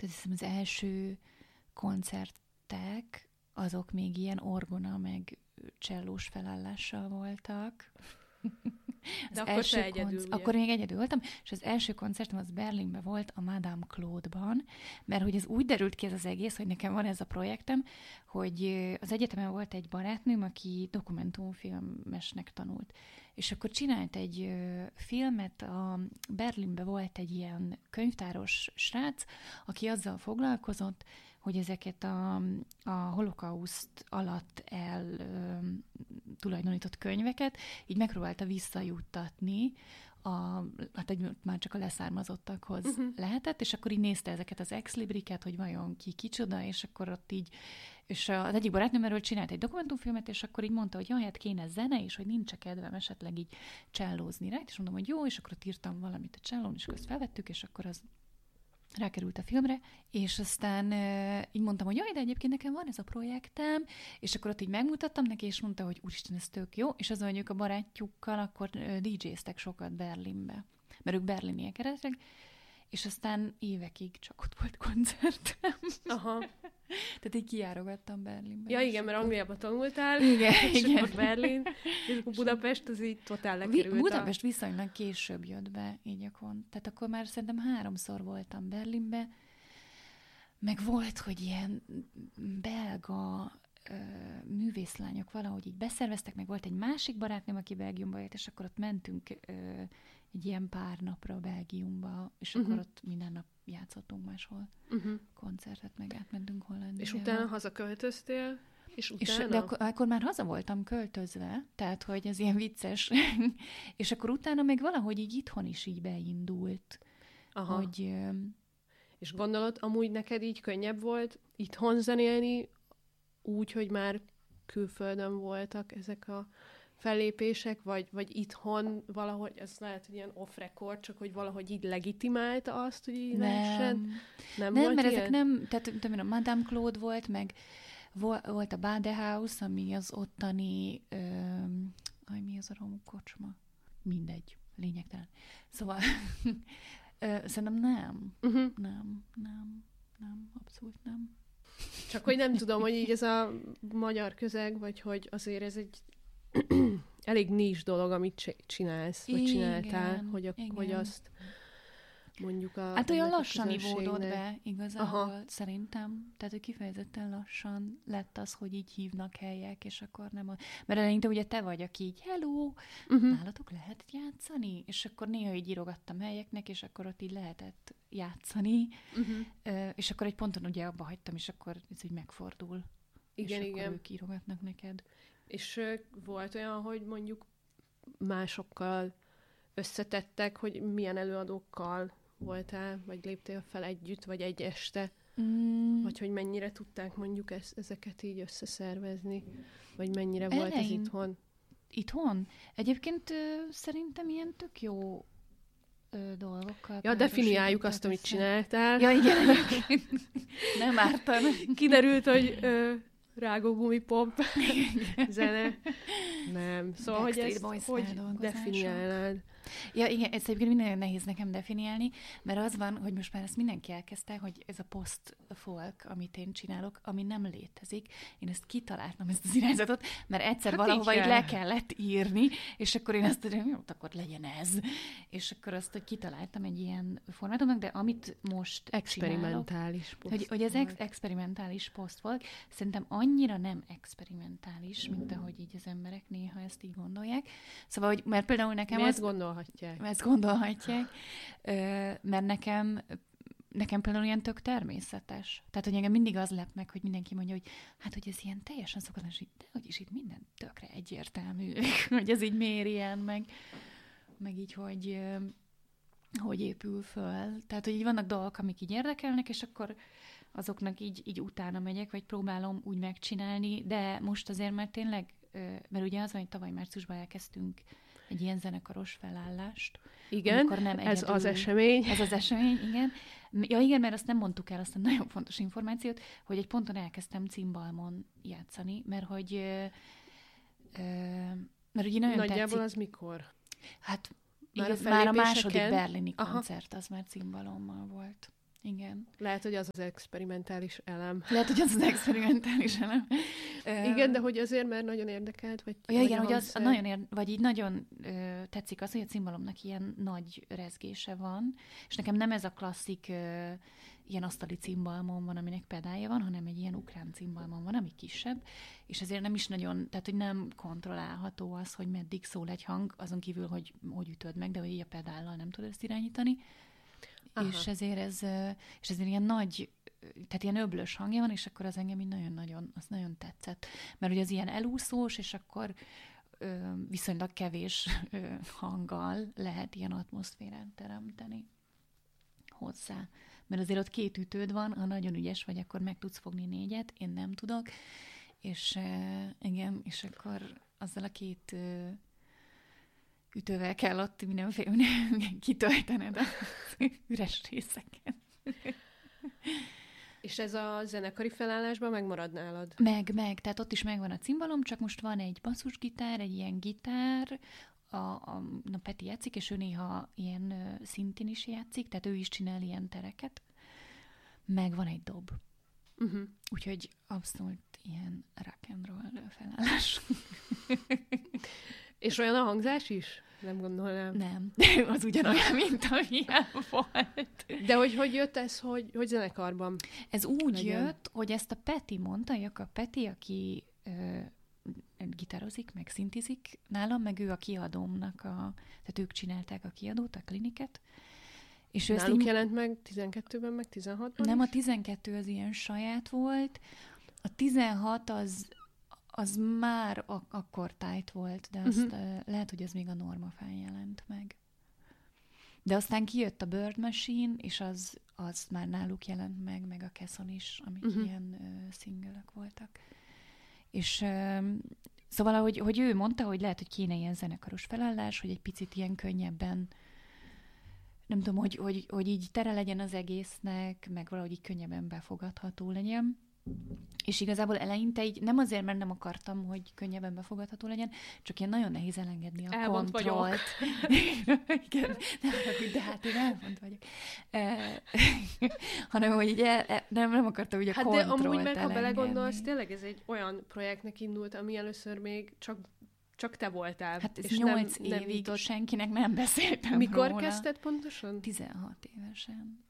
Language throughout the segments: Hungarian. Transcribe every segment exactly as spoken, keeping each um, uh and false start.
Tehát hiszem az első koncertek, azok még ilyen orgona, meg csellós felállással voltak. De akkor első se egyedül, konc- ugye? Akkor még egyedül voltam, és az első koncertem az Berlinben volt, a Madame Claude-ban, mert hogy ez úgy derült ki ez az egész, hogy nekem van ez a projektem, hogy az egyetemen volt egy barátnőm, aki dokumentumfilmesnek tanult. És akkor csinált egy ö, filmet, a Berlinben volt egy ilyen könyvtáros srác, aki azzal foglalkozott, hogy ezeket a, a holokauszt alatt el ö, tulajdonított könyveket így megpróbálta visszajuttatni, a, hát egy, már csak a leszármazottakhoz uh-huh. lehetett, és akkor így nézte ezeket az ex-libriket, hogy vajon ki kicsoda, és akkor ott így, és az egyik barátnőm erről csinált egy dokumentumfilmet, és akkor így mondta, hogy jaj, hát kéne zene, és hogy nincs kedvem esetleg így csellózni rá, és mondom, hogy jó, és akkor ott írtam valamit a csellón, és azt felvettük, és akkor az rákerült a filmre, és aztán uh, így mondtam, hogy jaj, de egyébként nekem van ez a projektem, és akkor ott így megmutattam neki, és mondta, hogy úristen, ez tök jó, és azon, hogy ők a barátjukkal akkor uh, dé jéztek sokat Berlinbe, mert ők berliniek eredetileg, és aztán évekig csak ott volt koncertem. Aha. Tehát így kijárogattam Berlinbe. Ja igen, mert Angliában tanultál, igen, és igen. akkor Berlin, és akkor Budapest az így totál lekerült. Budapest a... viszonylag később jött be, így a kont. Tehát akkor már szerintem háromszor voltam Berlinbe, meg volt, hogy ilyen belga ö, művészlányok valahogy így beszerveztek, meg volt egy másik barátnőm, aki Belgiumba jött, és akkor ott mentünk ö, egy ilyen pár napra Belgiumba, és uh-huh. akkor ott minden nap játszottunk máshol uh-huh. koncertet, meg átmentünk Hollandiába. És utána hazaköltöztél? És utána? És, de akkor, akkor már haza voltam költözve, tehát, hogy ez ilyen vicces. És akkor utána meg valahogy így itthon is így beindult. Aha. Hogy... És gondolod, amúgy neked így könnyebb volt itthon zenélni, úgy, hogy már külföldön voltak ezek a fellépések, vagy, vagy itthon valahogy, ez lehet, hogy ilyen off-record, csak hogy valahogy így legitimálta azt, hogy így lehessen? Nem, nem, nem volt mert ilyen? ezek nem, tehát tudom, a Madame Claude volt, meg volt a Badehouse, ami az ottani, öm, aj, mi az a romkocsma? Mindegy, lényegtelen. Szóval ö, szerintem nem, uh-huh. nem, nem, nem, abszolút nem. Csak hogy nem tudom, hogy így ez a magyar közeg, vagy hogy azért ez egy elég nincs dolog, amit csinálsz, vagy igen, csináltál, hogy, a, hogy azt mondjuk a... Hát olyan lassan ivódott be igazából, Aha. szerintem. Tehát, hogy kifejezetten lassan lett az, hogy így hívnak helyek, és akkor nem a... Mert eleinte ugye te vagy, aki így, hello, uh-huh. nálatok lehet játszani? És akkor néha így írogattam helyeknek, és akkor ott így lehetett játszani, uh-huh. és akkor egy ponton ugye abba hagytam, és akkor ez így megfordul. Igen, és igen. akkor ők írogatnak neked. És uh, volt olyan, hogy mondjuk másokkal összetettek, hogy milyen előadókkal voltál, vagy léptél fel együtt, vagy egy este, mm. vagy hogy mennyire tudták mondjuk ez, ezeket így összeszervezni, vagy mennyire Elein. volt ez itthon? Itthon? Egyébként ö, szerintem ilyen tök jó ö, dolgokkal. Ja, definiáljuk azt, amit csináltál. Ja, igen. Nem ártan. Kiderült, hogy ö, rágógumi pop zene. Nem. Szóval, Backstreet hogy ezt hogy definiálnád? Ja, igen, ez egyébként minden nehéz nekem definiálni, mert az van, hogy most már ezt mindenki elkezdte, hogy ez a post-folk, amit én csinálok, ami nem létezik. Én ezt kitaláltam, ezt az irányzatot, mert egyszer hát valahova így le kellett írni, és akkor én azt tudom, jó, akkor legyen ez. És akkor azt, hogy kitaláltam egy ilyen formátumnak, de amit most experimentális csinálok, hogy, hogy ez ex- experimentális post-folk, szerintem annyira nem experimentális, mint ahogy így az emberek néha ezt így gondolják. Szóval, hogy, mert például nekem Mi az... ezt gondolhatják. Ezt gondolhatják, mert nekem, nekem például ilyen tök természetes. Tehát, hogy engem mindig az lep meg, hogy mindenki mondja, hogy hát, hogy ez ilyen teljesen szokatlan, de hogy is itt minden tökre egyértelmű, hogy ez így miért ilyen, meg, meg így, hogy, hogy épül föl. Tehát, hogy így vannak dolgok, amik így érdekelnek, és akkor azoknak így, így utána megyek, vagy próbálom úgy megcsinálni, de most azért már tényleg, mert ugye az van, hogy tavaly márciusban elkezdtünk egy ilyen zenekaros felállást. Igen, nem ez egyedül, az esemény. Ez az esemény, igen. Ja, igen, mert azt nem mondtuk el, azt a nagyon fontos információt, hogy egy ponton elkezdtem cimbalmon játszani, mert hogy ö, ö, mert ugye nagyon Nagyjából tetszik. az mikor? Hát már igaz, a, már a második berlini Aha. koncert, az már cimbalommal volt. Igen. Lehet, hogy az az experimentális elem. Lehet, hogy az az experimentális elem. Igen, de hogy azért, mert nagyon érdekelt, vagy... Ja, vagy igen, hogy az hangszer... nagyon ér, vagy így nagyon ö, tetszik az, hogy a cimbalomnak ilyen nagy rezgése van, és nekem nem ez a klasszik ö, ilyen asztali cimbalmom van, aminek pedálja van, hanem egy ilyen ukrán cimbalmom van, ami kisebb, és ezért nem is nagyon, tehát hogy nem kontrollálható az, hogy meddig szól egy hang, azon kívül, hogy hogy ütöd meg, de hogy így a pedállal nem tudod ezt irányítani. Aha. És ezért ez, és ezért ilyen nagy, tehát ilyen öblös hangja van, és akkor az engem így nagyon-nagyon, az nagyon tetszett. Mert ugye az ilyen elúszós, és akkor ö, viszonylag kevés ö, hanggal lehet ilyen atmoszférát teremteni hozzá. Mert azért ott két ütőd van, ha nagyon ügyes vagy, akkor meg tudsz fogni négyet, én nem tudok, és uh, igen, és akkor azzal a két uh, ütővel kell ott mindenféle kitöltened a üres részeket. És ez a zenekari felállásban megmarad nálad? Meg, meg, tehát ott is megvan a cimbalom, csak most van egy basszusgitár, egy ilyen gitár, a, a, a Peti játszik, és ő néha ilyen uh, szintén is játszik, tehát ő is csinál ilyen tereket. Meg van egy dob. Uh-huh. Úgyhogy abszolút ilyen rock and roll felállás. És olyan a hangzás is? Nem gondolnám. Nem, az ugyanolyan, mint amilyen volt. De hogy hogy jött ez, hogy, hogy zenekarban? Ez úgy legyen. jött, hogy ezt a Peti mondta, Jakab Peti, aki ö, gitározik, meg szintizik nálam, meg ő a kiadómnak, a, tehát ők csinálták a kiadót, a kliniket. És náluk így, jelent meg tizenkettőben, meg tizenhatban Nem, is? a tizenkettő az ilyen saját volt, a tizenhat az, az már a, akkor tájt volt, de azt, uh-huh. uh, lehet, hogy az még a Normafán jelent meg. De aztán kijött a Bird Machine, és az, az már náluk jelent meg, meg a Kesson is, amik uh-huh. ilyen uh, szingölök voltak. És uh, szóval, hogy, hogy ő mondta, hogy lehet, hogy kéne ilyen zenekaros felállás, hogy egy picit ilyen könnyebben, nem tudom, hogy, hogy, hogy így tere legyen az egésznek, meg valahogy így könnyebben befogadható legyen. És igazából eleinte így nem azért, mert nem akartam, hogy könnyebben befogadható legyen, csak ilyen nagyon nehéz elengedni a elvont kontrollt. Igen, nem, de hát én elvont vagyok. Eh, hanem, hogy így el, el, nem, nem akartam ugye a hát kontrollt de amúgy meg, elengedni. ha belegondolsz, tényleg ez egy olyan projektnek indult, ami először még csak Csak te voltál. Hát ez és nyolc nem, évig nem senkinek nem beszéltem Mikor róla. kezdted pontosan? tizenhat évesen.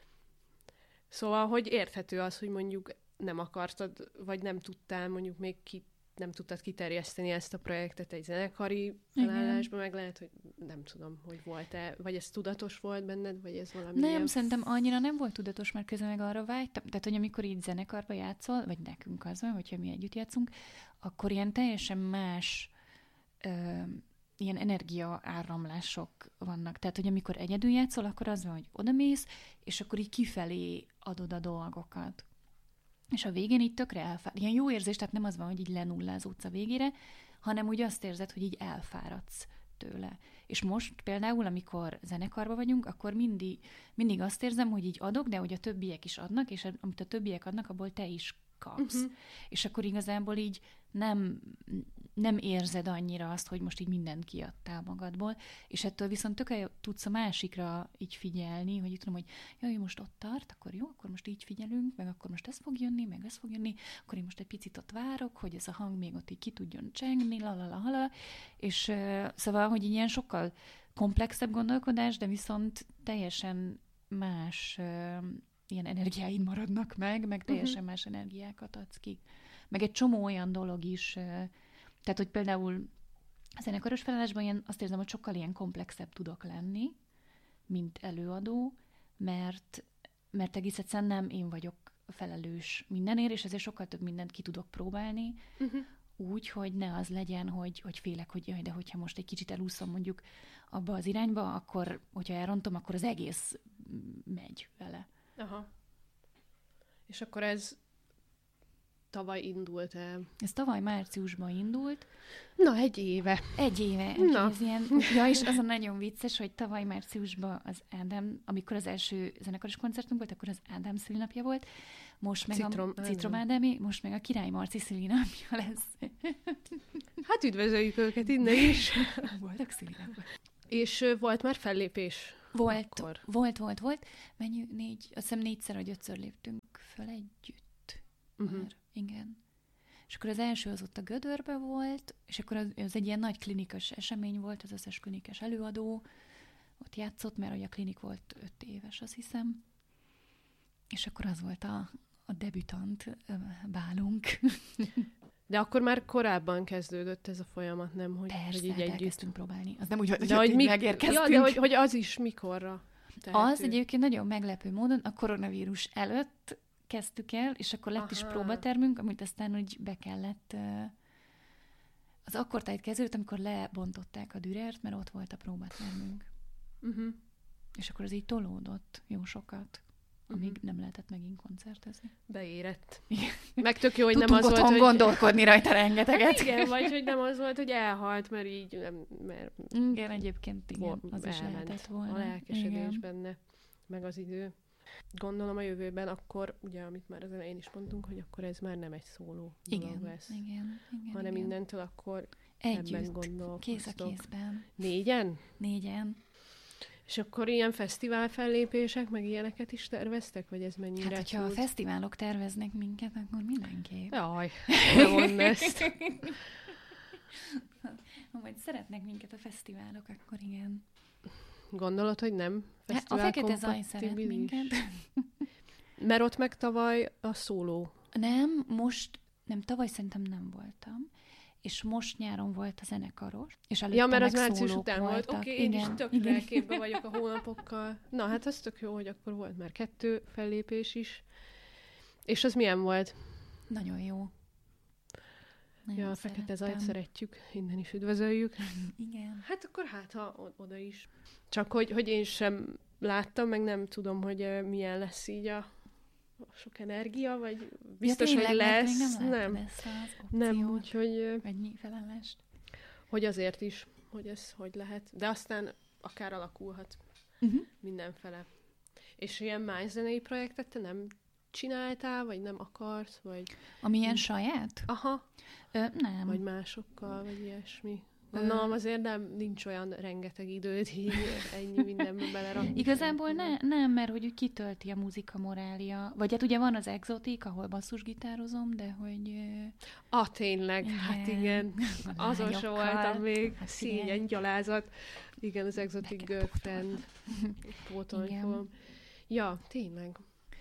Szóval, hogy érthető az, hogy mondjuk nem akartad, vagy nem tudtál mondjuk még ki, nem tudtad kiterjeszteni ezt a projektet egy zenekari felállásba, meg lehet, hogy nem tudom, hogy volt-e, vagy ez tudatos volt benned, vagy ez valami Nem, ilyen... szerintem annyira nem volt tudatos, mert közben meg arra vágytam. Tehát, hogy amikor így zenekarba játszol, vagy nekünk az van, hogyha mi együtt játszunk, akkor ilyen teljesen más ö, ilyen energiaáramlások vannak. Tehát, hogy amikor egyedül játszol, akkor az van, hogy odamész, és akkor így kifelé adod a dolgokat. És a végén így tökre elfárad. Ilyen jó érzés, tehát nem az van, hogy így lenullázódsz a végére, hanem úgy azt érzed, hogy így elfáradsz tőle. És most például, amikor zenekarban vagyunk, akkor mindig, mindig azt érzem, hogy így adok, de hogy a többiek is adnak, és amit a többiek adnak, abból te is kapsz. Uh-huh. És akkor igazából így nem, nem érzed annyira azt, hogy most így mindent kiadtál magadból, és ettől viszont tökre tudsz a másikra így figyelni, hogy így tudom, hogy jaj, most ott tart, akkor jó, akkor most így figyelünk, meg akkor most ez fog jönni, meg ez fog jönni, akkor én most egy picit ott várok, hogy ez a hang még ott így ki tudjon csengni, lalala, és uh, szóval, hogy ilyen sokkal komplexebb gondolkodás, de viszont teljesen más uh, ilyen energiáid maradnak meg, meg teljesen uh-huh. más energiákat adsz ki. Meg egy csomó olyan dolog is, tehát, hogy például a zenekaros felállásban ilyen, azt érzem, hogy sokkal ilyen komplexebb tudok lenni, mint előadó, mert, mert egész egyszerűen nem én vagyok felelős mindenért, és ezért sokkal több mindent ki tudok próbálni, uh-huh. úgy, hogy ne az legyen, hogy, hogy félek, hogy jaj, de hogyha most egy kicsit elúszom mondjuk abba az irányba, akkor, hogyha elrontom, akkor az egész megy vele. Aha. És akkor ez tavaly indult el. Ez tavaly márciusban indult. Na, egy éve. Egy éve. Na. Ez ilyen, ja, és az a nagyon vicces, hogy tavaly márciusban az Ádám, amikor az első zenekaros koncertünk volt, akkor az Ádám szülinapja volt. Most meg Citrom, a Citrom Ádámi, most meg a Király Marci szülinapja lesz. Hát üdvözöljük őket innen is. Boldog szülinapja. És volt már fellépés Volt, akkor. volt, volt, volt. Mennyi, négy, azt hiszem négyszer vagy ötször léptünk föl együtt. Uh-huh. Már, igen. És akkor az első az ott a Gödörbe volt, és akkor az, az egy ilyen nagy klinikas esemény volt, az összes klinikas előadó ott játszott, mert hogy a klinik volt öt éves, azt hiszem. És akkor az volt a, a debütant bálunk. De akkor már korábban kezdődött ez a folyamat, nem? Hogy, Persze, hogy így hát együtt elkezdtünk próbálni. Az nem úgy volt, hogy, de hogy mi... megérkeztünk. Ja, de hogy, hogy az is mikorra tehető? Az egyébként nagyon meglepő módon a koronavírus előtt kezdtük el, és akkor lett Aha. is próbatermünk, amit aztán úgy be kellett... Az akkor tájt kezdődött, amikor lebontották a Dürert, mert ott volt a próbatermünk. Uh-huh. És akkor az így tolódott jó sokat, amíg uh-huh. nem lehetett megint koncertezni. Beérett. Meg tök jó, hogy Tudtunk nem az volt, hogy... gondolkodni rajta rengeteget. Hát igen, vagy hogy nem az volt, hogy elhalt, mert így nem... Mert... Igen, egyébként igen, az is lehetett volna. A lelkesedés igen. benne, meg az idő. Gondolom a jövőben akkor, ugye, amit már az elején is mondtunk, hogy akkor ez már nem egy szóló dolog lesz. Igen, igen, hanem igen. mindentől akkor együtt, ebben gondolkoztok. Kéz a kézben. Négyen? Négyen. És akkor ilyen fesztivál fellépések, meg ilyeneket is terveztek? Vagy ez mennyire? Hát, hogyha tud? a fesztiválok terveznek minket, akkor mindenképp. Jaj, ne mondd ezt. Ha majd szeretnek minket a fesztiválok, akkor igen. Gondolod, hogy nem? A Fekete Zaj szeret minket. Mert ott meg tavaly a szóló. Nem, most, nem, tavaly szerintem nem voltam. És most nyáron volt a zenekaros. És ja, mert az március után volt. Oké, okay, én is tökre képbe vagyok a hónapokkal. Na, hát az tök jó, hogy akkor volt már kettő fellépés is. És az milyen volt? Nagyon jó. Nagyon ja, a Fekete Zajt szeretjük, innen is üdvözöljük. Igen. Hát akkor hát, ha oda is. Csak hogy, hogy én sem láttam, meg nem tudom, hogy milyen lesz így a sok energia, vagy biztos, ja, tényleg, hogy lesz. Nem, nem, lesz az nem, úgyhogy... Vagy mi felállást. Hogy azért is, hogy ez hogy lehet. De aztán akár alakulhat uh-huh. mindenfele. És ilyen más zenei projektet te nem csináltál, vagy nem akarsz, vagy... Amilyen hm. saját? Aha. Ö, nem. Vagy másokkal, vagy ilyesmi. Gondolom azért nem, nincs olyan rengeteg időd, így ennyi mindenbe belerakni. Igazából ne, nem, mert hogy úgy kitölti a muzika morália. Vagy hát ugye van az Exotik, ahol basszusgitározom, de hogy... Ah, tényleg, igen. Hát igen. Azon se voltam még. Hát szégyen, gyalázat. Igen, az Exotic Girlfriend. Pótolom. Ja, tényleg.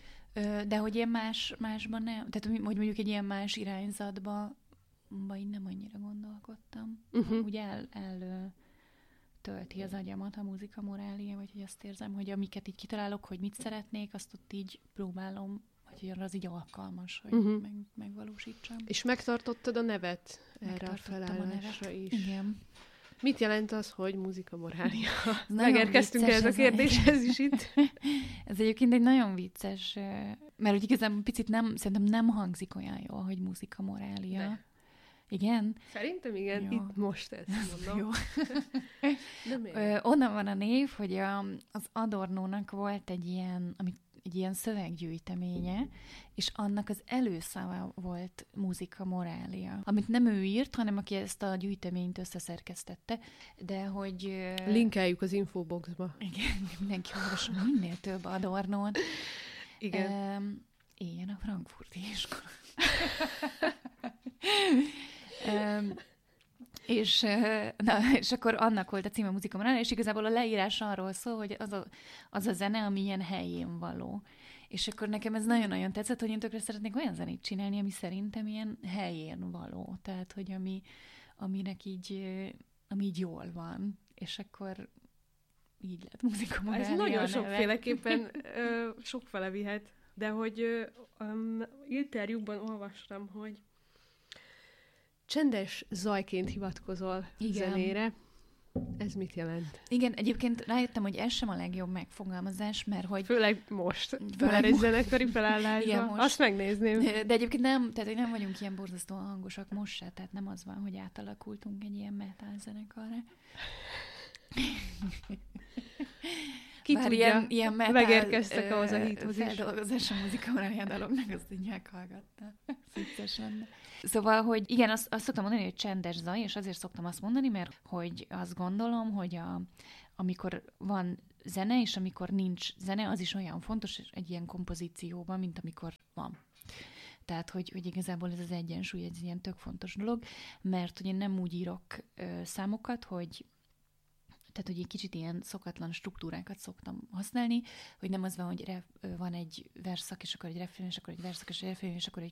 De hogy ilyen más, másban nem, tehát hogy mondjuk egy ilyen más irányzatban vagy nem annyira gondolkodtam. Uh-huh. Úgy el, el tölti az agyamat a muzika morália, vagy hogy azt érzem, hogy amiket így kitalálok, hogy mit szeretnék, azt ott így próbálom, vagy hogy az így alkalmas, hogy uh-huh. meg, megvalósítsam. És megtartottad a nevet erre a felállásra is. Igen. Mit jelent az, hogy muzika morália? Megérkeztünk ez a kérdéshez is itt. Ez egyébként egy nagyon vicces, mert úgy igazán picit nem, szerintem nem hangzik olyan jól, hogy muzika morália. De. Igen? Szerintem igen, jó. Itt most ezt mondom. Jó. Ö, onnan van a név, hogy a, az Adornónak volt egy ilyen, amit, egy ilyen szöveggyűjteménye, és annak az előszava volt muzika morália. Amit nem ő írt, hanem aki ezt a gyűjteményt összeszerkesztette, de hogy... Linkeljük az infoboxba. Igen, mindenki olvasson minél több Adornót. Igen. Um, éljen a frankfurti iskola. Um, és, na, és akkor annak volt a címe Muzika Morália, és igazából a leírás arról szól, hogy az a, az a zene, ami ilyen helyén való. És akkor nekem ez nagyon-nagyon tetszett, hogy én tökre szeretnék olyan zenét csinálni, ami szerintem ilyen helyén való. Tehát, hogy ami, aminek így, ami így jól van. És akkor így lett Muzika Morália. Ez nagyon sokféleképpen sokfele vihet. De hogy um, interjúkban olvastam, hogy csendes zajként hivatkozol igen. zenére. Ez mit jelent? Igen, egyébként rájöttem, hogy ez sem a legjobb megfogalmazás, mert hogy... Főleg most. Főleg egy zenekari felállásban. Azt megnézném. De egyébként nem, tehát nem vagyunk ilyen borzasztóan hangosak most se, tehát nem az van, hogy átalakultunk egy ilyen metal zenekarra. Ki Bár tudja, ilyen, ilyen metal, megérkeztek ahhoz a hithoz is. Feldolgozás a Muzika Morália daloknak, azt így meghallgattam. Vicces Szóval, hogy igen, azt, azt szoktam mondani, hogy csendes zaj, és azért szoktam azt mondani, mert hogy azt gondolom, hogy a, amikor van zene, és amikor nincs zene, az is olyan fontos egy ilyen kompozícióban, mint amikor van. Tehát, hogy, hogy igazából ez az egyensúly egy ilyen tök fontos dolog, mert ugye nem úgy írok ö, számokat, hogy tehát, hogy egy kicsit ilyen szokatlan struktúrákat szoktam használni, hogy nem az van, hogy ref, van egy verszak, és akkor egy refrén, és akkor egy verszak, és egy refrén, és akkor egy